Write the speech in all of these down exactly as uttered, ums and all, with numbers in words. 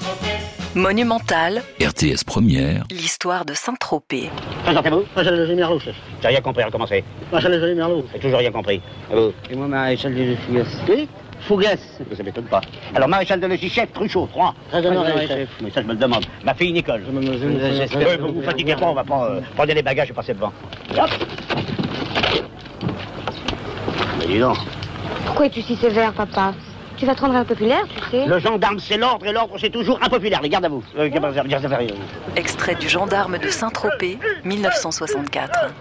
Monumental. R T S Première. L'histoire de Saint-Tropez. Présentez-vous. Maréchal de Merlot, chef. J'ai rien compris, recommencez. Maréchal de Merlot. J'ai toujours rien compris. Et vous? Et moi, maréchal de Fougas. Oui? Fougas. Ça m'étonne pas. Alors, maréchal de logis, chef, Cruchot, trois. Très honoré, chef. Mais ça, je me le demande. Ma fille, Nicole. J'espère. Euh, vous vous fatiguez pas, on va pas... Euh, prenez les bagages et passez devant. Hop. Mais dis donc. Pourquoi es-tu si sévère, papa? Tu vas te rendre impopulaire, tu sais. Le gendarme, c'est l'ordre, et l'ordre, c'est toujours impopulaire. Les gardes à vous. Euh, Extrait du gendarme de Saint-Tropez, mille neuf cent soixante-quatre.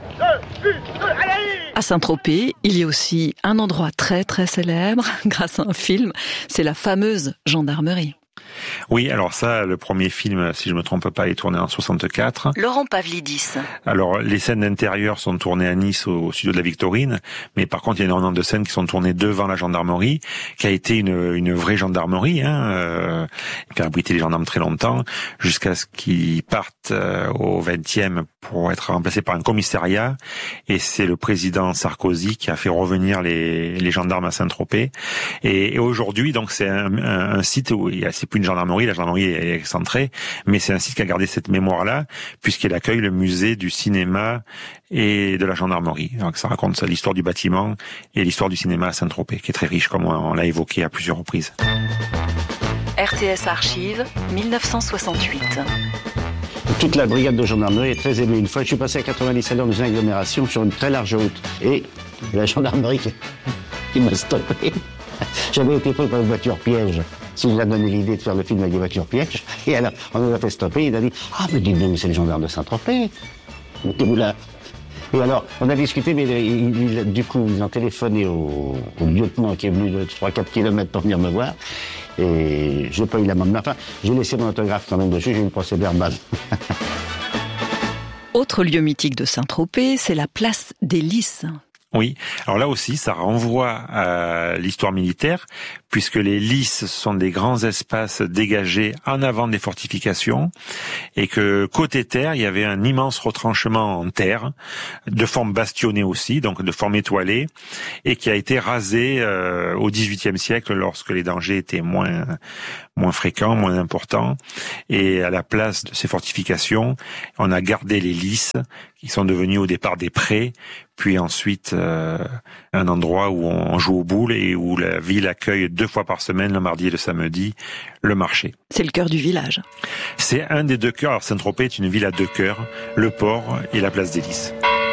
À Saint-Tropez, il y a aussi un endroit très très célèbre, grâce à un film, c'est la fameuse gendarmerie. Oui, alors ça, le premier film, si je me trompe pas, est tourné en soixante-quatre. Laurent Pavlidis. Alors, les scènes d'intérieur sont tournées à Nice, au studio de la Victorine, mais par contre, il y a énormément de scènes qui sont tournées devant la gendarmerie, qui a été une, une vraie gendarmerie, hein, euh, qui a abrité les gendarmes très longtemps, jusqu'à ce qu'ils partent euh, au vingtième pour être remplacés par un commissariat, et c'est le président Sarkozy qui a fait revenir les, les gendarmes à Saint-Tropez. Et, et aujourd'hui, donc, c'est un, un, un site où il y a, c'est plus une gendarmerie, la gendarmerie est excentrée, mais c'est un site qui a gardé cette mémoire-là, puisqu'il accueille le musée du cinéma et de la gendarmerie. Donc ça raconte l'histoire du bâtiment et l'histoire du cinéma à Saint-Tropez, qui est très riche, comme on l'a évoqué à plusieurs reprises. R T S Archives, mille neuf cent soixante-huit. Toute la brigade de gendarmerie est très émue. Une fois, je suis passé à quatre-vingt-dix à l'heure dans une agglomération sur une très large route. Et la gendarmerie qui, qui m'a stoppé. J'avais été pris par une voiture piège. Si vous a donné l'idée de faire le film avec des voitures pièges. Et alors, on nous a fait stopper. Il a dit « Ah, mais dites-nous, mais c'est les gendarmes de Saint-Tropez. Mettez-vous là. » Et alors, on a discuté, mais il, il, du coup, ils ont téléphoné au, au lieutenant qui est venu de trois à quatre kilomètres pour venir me voir. Et j'ai pas eu la main. Mais enfin, j'ai laissé mon autographe quand même dessus, j'ai eu une procès verbale. Autre lieu mythique de Saint-Tropez, c'est la place des Lys. Oui, alors là aussi, ça renvoie à l'histoire militaire, puisque les lys sont des grands espaces dégagés en avant des fortifications, et que côté terre, il y avait un immense retranchement en terre, de forme bastionnée aussi, donc de forme étoilée, et qui a été rasé euh, au dix-huitième siècle, lorsque les dangers étaient moins moins fréquents, moins importants, et à la place de ces fortifications, on a gardé les lys, qui sont devenus au départ des prés, puis ensuite euh, un endroit où on joue aux boules et où la ville accueille deux fois par semaine, le mardi et le samedi, le marché. C'est le cœur du village. C'est un des deux cœurs. Alors Saint-Tropez est une ville à deux cœurs, le port et la place des Lys.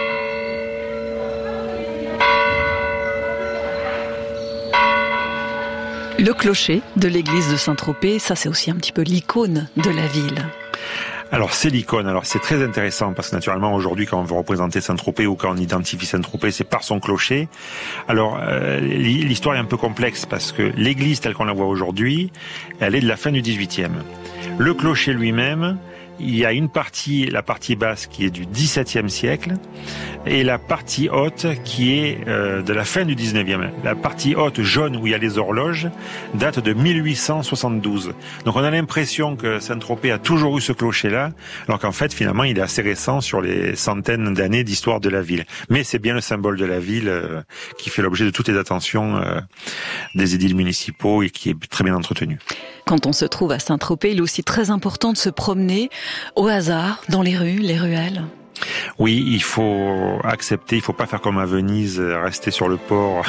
Le clocher de l'église de Saint-Tropez, ça c'est aussi un petit peu l'icône de la ville. Alors c'est l'icône, alors c'est très intéressant parce que naturellement aujourd'hui quand on veut représenter Saint-Tropez ou quand on identifie Saint-Tropez, c'est par son clocher. Alors euh, l'histoire est un peu complexe parce que l'église telle qu'on la voit aujourd'hui, elle est de la fin du dix-huitième. Le clocher lui-même, il y a une partie, la partie basse qui est du dix-septième siècle et la partie haute qui est euh, de la fin du dix-neuvième. La partie haute jaune où il y a les horloges date de mille huit cent soixante-douze. Donc on a l'impression que Saint-Tropez a toujours eu ce clocher-là, alors qu'en fait finalement il est assez récent sur les centaines d'années d'histoire de la ville. Mais c'est bien le symbole de la ville euh, qui fait l'objet de toutes les attentions euh, des édiles municipaux et qui est très bien entretenu. Quand on se trouve à Saint-Tropez, il est aussi très important de se promener au hasard dans les rues, les ruelles. Oui, il faut accepter, il faut pas faire comme à Venise, rester sur le port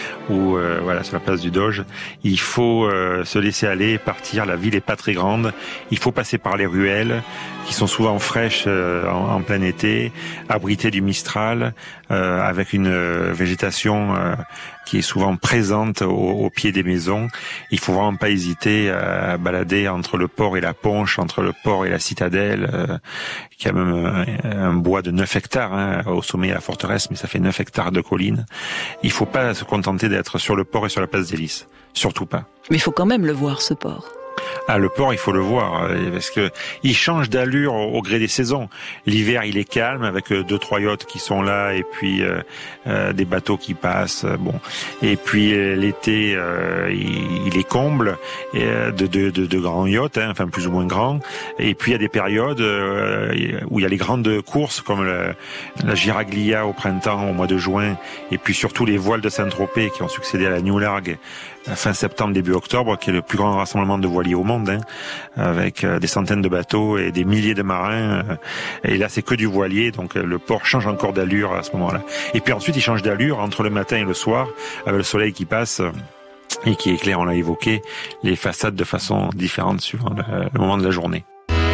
ou euh, voilà sur la place du Doge. Il faut euh, se laisser aller, partir. La ville est pas très grande. Il faut passer par les ruelles qui sont souvent fraîches euh, en, en plein été, abritées du Mistral, euh, avec une euh, végétation euh, qui est souvent présente au, au pied des maisons. Il faut vraiment pas hésiter à balader entre le port et la Ponche, entre le port et la citadelle, euh, qui a même un, un bois de neuf hectares hein, au sommet de la forteresse, mais ça fait neuf hectares de collines. Il faut pas se contenter d'être sur le port et sur la place des Lys, surtout pas. Mais il faut quand même le voir, ce port. Ah, le port, il faut le voir, parce que il change d'allure au, au gré des saisons. L'hiver, il est calme, avec deux, trois yachts qui sont là, et puis euh, euh, des bateaux qui passent. Bon, et puis euh, l'été, euh, il, il est comble et, euh, de, de, de, de grands yachts, hein, enfin plus ou moins grands. Et puis il y a des périodes euh, où il y a les grandes courses, comme le, la Giraglia au printemps, au mois de juin, et puis surtout les voiles de Saint-Tropez qui ont succédé à la New Largue fin septembre, début octobre, qui est le plus grand rassemblement de voiliers au monde, hein, avec des centaines de bateaux et des milliers de marins. Et là, c'est que du voilier, donc le port change encore d'allure à ce moment-là. Et puis ensuite, il change d'allure entre le matin et le soir, avec le soleil qui passe et qui éclaire, on l'a évoqué, les façades de façon différente suivant le, le moment de la journée.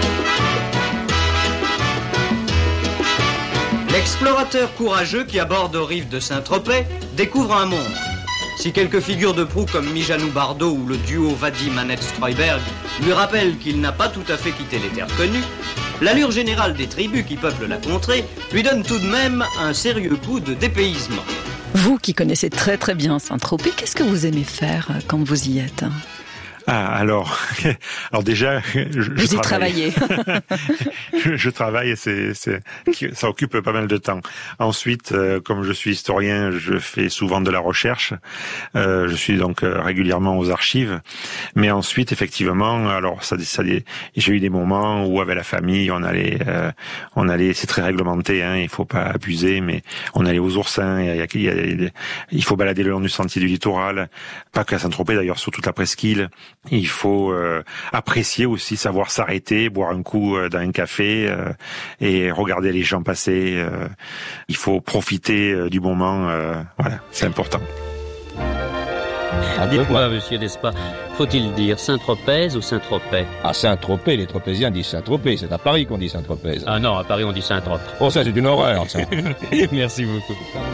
L'explorateur courageux qui aborde aux rives de Saint-Tropez découvre un monde. Si quelques figures de proue comme Mijanou Bardot ou le duo Vadim-Annette-Streuberg lui rappellent qu'il n'a pas tout à fait quitté les terres connues, l'allure générale des tribus qui peuplent la contrée lui donne tout de même un sérieux coup de dépaysement. Vous qui connaissez très très bien Saint-Tropez, qu'est-ce que vous aimez faire quand vous y êtes ? Ah, alors, alors déjà, je, je Vous y travaille. travaillez. je, je travaille et c'est, c'est, ça occupe pas mal de temps. Ensuite, euh, comme je suis historien, je fais souvent de la recherche. Euh, je suis donc euh, régulièrement aux archives. Mais ensuite, effectivement, alors ça, ça, j'ai eu des moments où avec la famille, on allait, euh, on allait, c'est très réglementé, hein, il faut pas abuser, mais on allait aux Oursins. Il, y a, il, y a, il faut balader le long du sentier du littoral, pas qu'à Saint-Tropez d'ailleurs, sur toute la presqu'île. Il faut euh, apprécier aussi, savoir s'arrêter, boire un coup euh, dans un café euh, et regarder les gens passer. Euh, il faut profiter euh, du moment. Euh, voilà, c'est important. Dites-moi, monsieur Despas, faut-il dire Saint-Tropez ou Saint-Tropez ? À Saint-Tropez, les Tropéziens disent Saint-Tropez. C'est à Paris qu'on dit Saint-Tropez. Ah non, à Paris on dit Saint-Trope. Oh, ça c'est une horreur, ça. Merci beaucoup.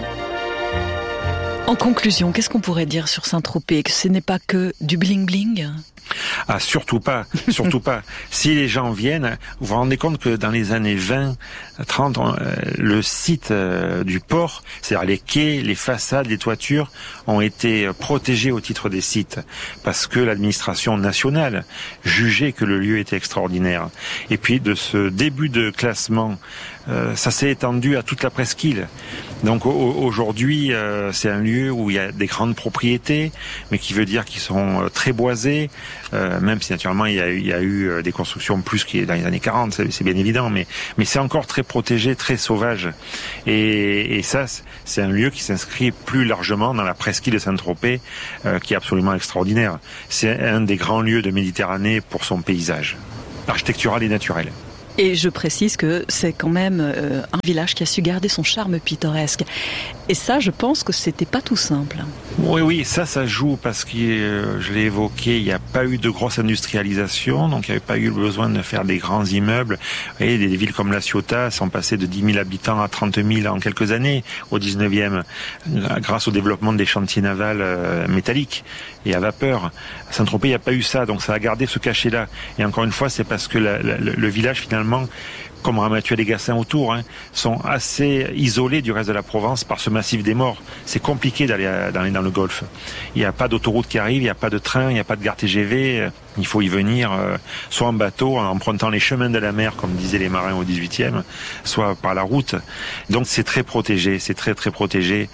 En conclusion, qu'est-ce qu'on pourrait dire sur Saint-Tropez ? Que ce n'est pas que du bling-bling ? Ah, surtout pas, surtout pas. Si les gens viennent, vous vous rendez compte que dans les années vingt, trente, le site du port, c'est-à-dire les quais, les façades, les toitures, ont été protégés au titre des sites, parce que l'administration nationale jugeait que le lieu était extraordinaire. Et puis de ce début de classement, euh, ça s'est étendu à toute la presqu'île. Donc aujourd'hui, euh, c'est un lieu où il y a des grandes propriétés, mais qui veut dire qu'ils sont très boisés, euh, même si naturellement il y a, il y a eu des constructions plus qui dans les années quarante, c'est, c'est bien évident, mais, mais c'est encore très protégé, très sauvage. Et, et ça, c'est un lieu qui s'inscrit plus largement dans la presqu'île de Saint-Tropez, euh, qui est absolument extraordinaire. C'est un des grands lieux de Méditerranée pour son paysage architectural et naturel. Et je précise que c'est quand même euh, un village qui a su garder son charme pittoresque. Et ça, je pense que c'était pas tout simple. Oui, oui, ça, ça joue parce que, euh, je l'ai évoqué, il n'y a pas eu de grosse industrialisation, donc il n'y avait pas eu besoin de faire des grands immeubles. Vous voyez, des villes comme La Ciotat sont passées de dix mille habitants à trente mille en quelques années, au dix-neuvième, grâce au développement des chantiers navals euh, métalliques et à vapeur. À Saint-Tropez, il n'y a pas eu ça, donc ça a gardé ce cachet-là. Et encore une fois, c'est parce que la, la, le village, finalement, comme Ramatuelle-les-Gassins autour, hein, sont assez isolés du reste de la Provence par ce massif des morts. C'est compliqué d'aller dans, dans le Golfe. Il n'y a pas d'autoroute qui arrive, il n'y a pas de train, il n'y a pas de gare T G V. Il faut y venir euh, soit en bateau, en empruntant les chemins de la mer, comme disaient les marins au dix-huitième, soit par la route. Donc c'est très protégé, c'est très très protégé.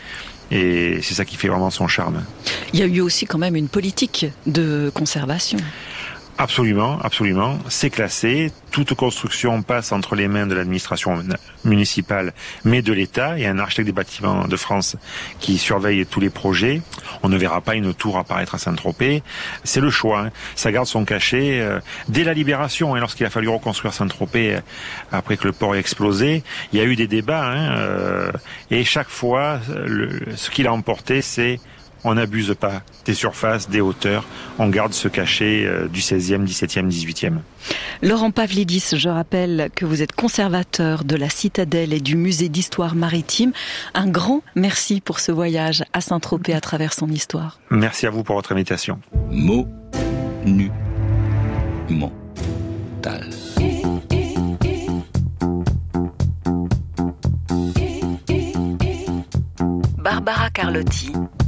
Et c'est ça qui fait vraiment son charme. Il y a eu aussi quand même une politique de conservation. Absolument, absolument. C'est classé. Toute construction passe entre les mains de l'administration municipale, mais de l'État. Il y a un architecte des bâtiments de France qui surveille tous les projets. On ne verra pas une tour apparaître à Saint-Tropez. C'est le choix. Hein. Ça garde son cachet. Euh, dès la Libération, hein, lorsqu'il a fallu reconstruire Saint-Tropez, euh, après que le port ait explosé, il y a eu des débats. Hein, euh, et chaque fois, le, ce qu'il a emporté, c'est on n'abuse pas des surfaces, des hauteurs. On garde ce cachet euh, du seizième, dix-septième, dix-huitième. Laurent Pavlidis, je rappelle que vous êtes conservateur de la Citadelle et du musée d'histoire maritime. Un grand merci pour ce voyage à Saint-Tropez à travers son histoire. Merci à vous pour votre invitation. Monumental. Barbara Carlotti.